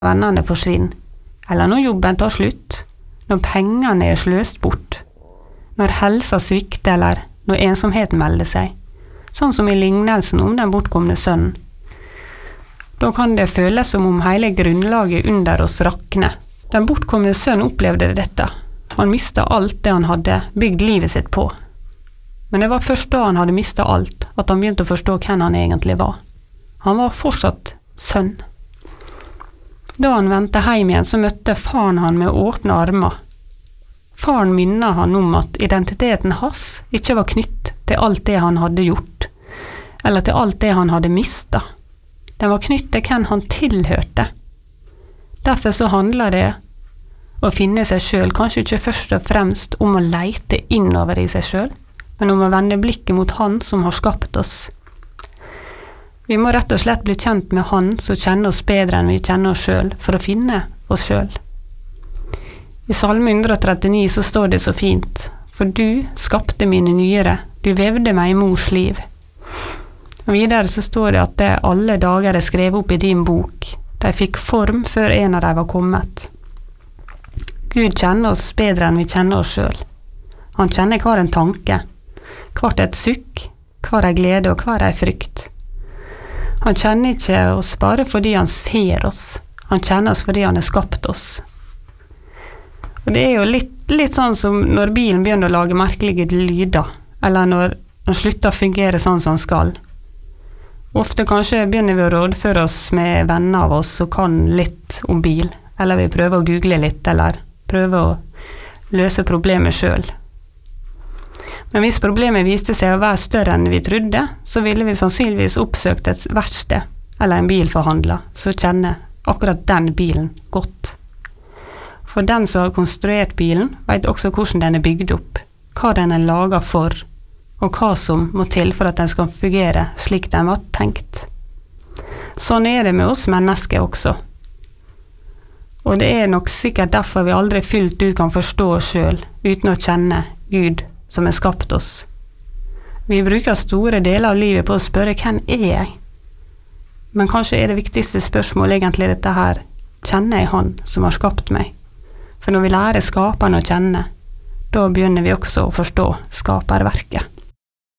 vennene forsvinner, eller når jobben tar slutt, når pengene er sløst bort, når helsa svikter eller når ensomheten melder seg, sånn som i lignelsen om den bortkomne sønnen. Da kan det føles som om hele grunnlaget under oss rakner. Den bortkomne sønnen opplevde dette. Han mistet alt det han hadde bygd livet sitt på. Men det var først da han hadde mistet alt, at han begynte å forstå hvem han egentlig var. Han var fortsatt sønn. Da han vendte hjem igjen, så møtte faren han med åpne armer. Faren minnet han om at identiteten hans ikke var knytt til alt det han hadde gjort, eller til alt det han hadde mistet. Den var knytt til hvem han tilhørte. Derfor så handler det å finne seg selv kanskje ikke først og fremst om å leite innover i seg selv, men om å vende blikket mot han som har skapt oss. Vi må rett og slett bli kjent med han som kjenner oss bedre enn vi kjenner oss selv, for å finne oss selv. I Salme 139 så står det så fint: «For du skapte mine nyre, du vevde meg i mors liv.» Og videre så står det at det alle dager er skrevet opp i din bok. De fikk form før en av dem var kommet. Gud kjenner oss bedre enn vi kjenner oss selv. Han kjenner hver en tanke, hvert et sukk, hver en glede og hver en frykt. Han kjenner ikke oss bare fordi han ser oss. Han kjenner oss fordi han har skapt oss. Og det er jo litt sånn som når bilen begynner å lage merkelige lyder, eller når den slutter å fungere sånn som den skal. Ofte kanskje begynner vi å rådføre oss med venner av oss som kan litt om bil, eller vi prøver å google litt, eller prøver å løse problemet selv. Men hvis problemet viste seg å være større enn vi trodde, så ville vi sannsynligvis oppsøkt et verksted, eller en bilforhandler, som kjenner akkurat den bilen godt. For den som har konstruert bilen, vet også hvordan den er bygd opp, hva den er laget for, og hva som må til for at den skal fungere slik den var tenkt. Sånn er det med oss mennesker også. Og det er nok sikkert derfor vi aldri fullt ut kan forstå oss selv, uten å kjenne Gud som har skapt oss. Vi bruker store deler av livet på å spørre hvem er jeg? Men kanskje er det viktigste spørsmålet egentlig dette her: kjenner jeg han som har skapt meg? For når vi lærer skaperen å kjenne, da begynner vi også å forstå skaperverket.